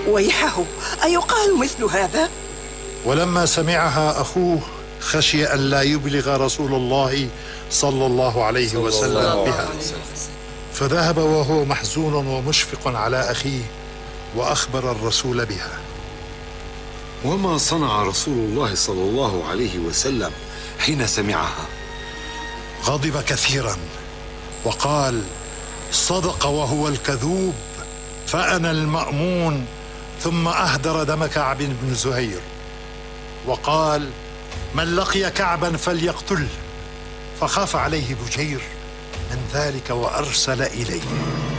ويحه، أيقال مثل هذا؟ ولما سمعها أخوه خشي أن لا يبلغ رسول الله صلى الله عليه وسلم بها، فذهب وهو محزون ومشفق على أخيه وأخبر الرسول بها. وما صنع رسول الله صلى الله عليه وسلم حين سمعها؟ غضب كثيرا وقال: صدق وهو الكذوب، فأنا المأمون. ثم أهدر دم كعب بن زهير وقال: من لقي كعبا فليقتله. فخاف عليه بجير من ذلك وأرسل إليه.